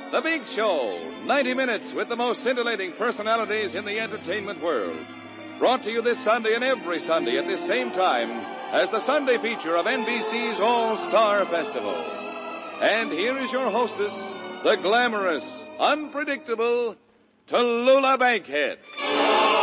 The Big Show, 90 minutes with the most scintillating personalities in the entertainment world. Brought to you this Sunday and every Sunday at this same time as the Sunday feature of NBC's All-Star Festival. And here is your hostess, the glamorous, unpredictable Tallulah Bankhead.